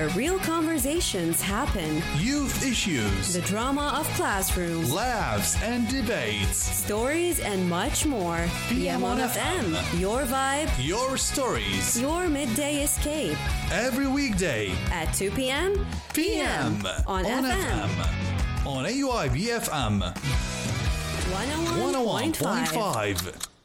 where real conversations happen. Youth issues. The drama of classrooms. Laughs and debates. Stories and much more. PM on FM. Your vibe. Your stories. Your midday escape. Every weekday. At 2 p.m. PM. On FM. On AUIB FM. 101.5. 101.5.